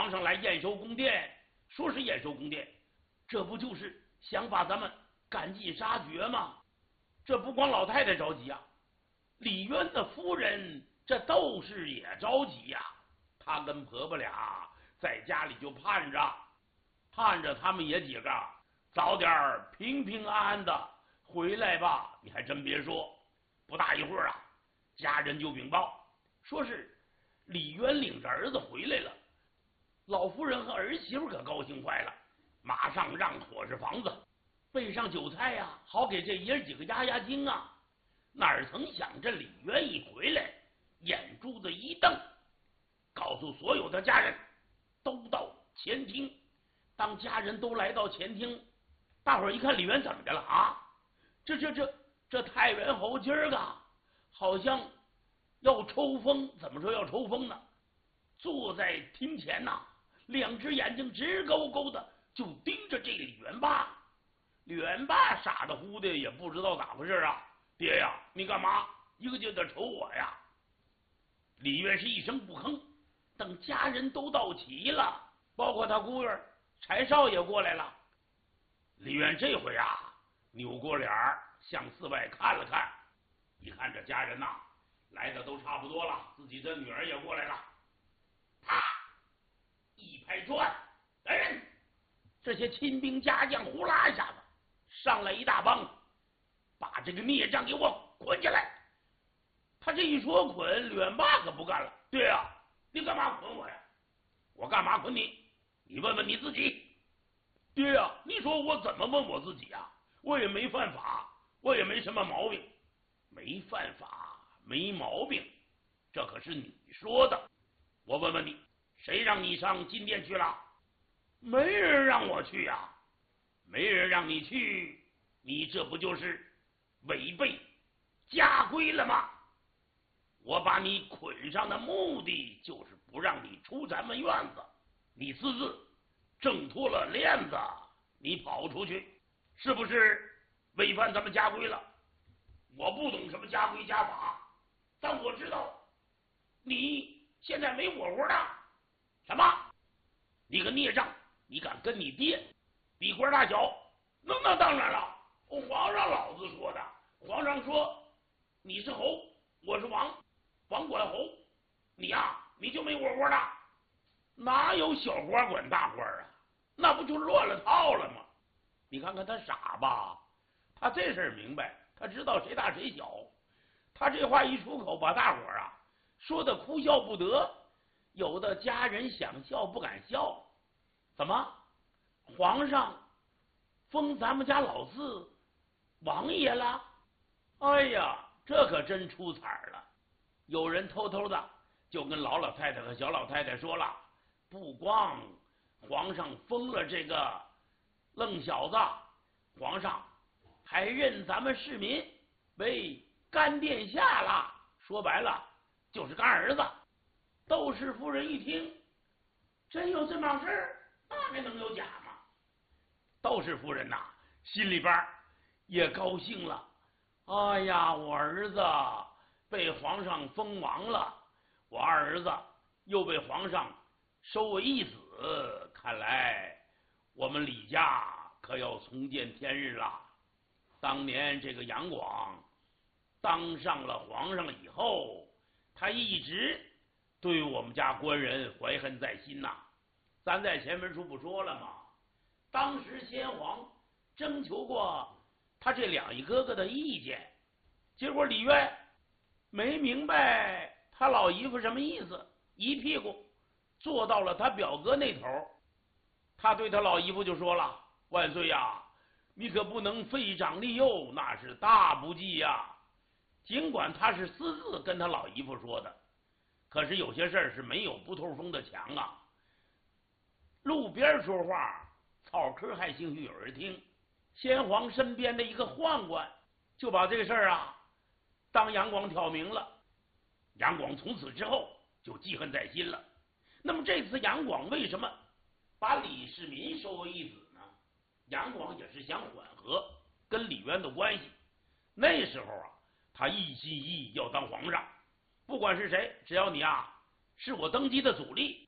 皇上来验收宫殿，说是验收宫殿，这不就是想把咱们赶尽杀绝吗？这不光老太太着急啊，李渊的夫人这窦氏也着急呀。她跟婆婆俩在家里就盼着他们爷几个早点平平安安的回来吧。你还真别说，不大一会儿啊，家人就禀报说是李渊领着儿子回来了。老夫人和儿媳妇可高兴坏了，马上让伙食房子备上酒菜呀，好给这爷几个压压惊啊。哪曾想这李渊一回来，眼珠子一瞪，告诉所有的家人都到前厅。当家人都来到前厅，大伙儿一看李渊怎么的了啊？这太原侯今儿个好像要抽风，怎么说要抽风呢？坐在厅前呐，两只眼睛直勾勾的就盯着这李元霸。李元霸傻的乎的也不知道咋回事啊，爹呀，你干嘛一个劲的瞅我呀？李渊是一声不吭。等家人都到齐了，包括他姑爷柴少爷过来了，李渊这回啊扭过脸向四外看了看，一看这家人呐来的都差不多了，自己的女儿也过来了，啪一拍砖，来人！这些亲兵家将呼啦一下子上来一大帮，把这个孽障给我捆起来。他这一说捆，吕元霸可不干了，对呀，你干嘛捆我呀？我干嘛捆你？你问问你自己。爹呀，你说我怎么问我自己呀？我也没犯法，我也没什么毛病。没犯法没毛病，这可是你说的。我问问你，谁让你上金殿去了？没人让我去呀。没人让你去，你这不就是违背家规了吗？我把你捆上的目的就是不让你出咱们院子，你私自挣脱了链子，你跑出去，是不是违反咱们家规了？我不懂什么家规家法，但我知道你现在没火锅的。什么？你个孽障，你敢跟你爹比官大小？那当然了，皇上老子说的，皇上说你是侯，我是王，王管侯，你呀你就没火锅的。哪有小官管大官啊？那不就乱了套了吗？你看看他傻吧，他这事儿明白，他知道谁大谁小。他这话一出口，把大伙儿啊说的哭笑不得，有的家人想笑不敢笑。怎么？皇上封咱们家老四王爷了？哎呀，这可真出彩了。有人偷偷的就跟老太太和小老太太说了，不光皇上封了这个愣小子，皇上还认咱们市民为干殿下了。说白了就是干儿子。窦氏夫人一听，真有这码事？那还能有假吗？窦氏夫人呐，心里边也高兴了。哎呀，我儿子被皇上封王了，我二儿子又被皇上收为义子，看来我们李家可要重见天日了。当年这个杨广当上了皇上以后，他一直对我们家官人怀恨在心呐。咱在前文书不说了吗？当时先皇征求过他这两一哥哥的意见，结果李渊没明白他老姨夫什么意思，一屁股坐到了他表哥那头。他对他老姨夫就说了：“万岁呀，你可不能废长立幼，那是大不济呀。”尽管他是私自跟他老姨夫说的，可是有些事儿是没有不透风的墙啊。路边说话，草棵还兴许有人听。先皇身边的一个宦官就把这个事儿啊当杨广挑明了，杨广从此之后就记恨在心了。那么这次杨广为什么把李世民收为义子呢？杨广也是想缓和跟李渊的关系。那时候啊，他一心一意要当皇上，不管是谁，只要你啊是我登基的阻力，